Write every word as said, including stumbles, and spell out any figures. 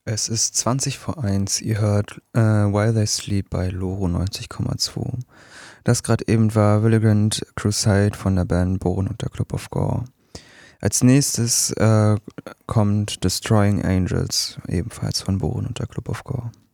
Es ist zwanzig vor eins, ihr hört äh, While They Sleep bei Loro neunzig Komma zwei. Das gerade eben war Villagrant Crusade von der Band Bohren und der Club of Gore. Als nächstes äh, kommt Destroying Angels, ebenfalls von Bohren und der Club of Gore.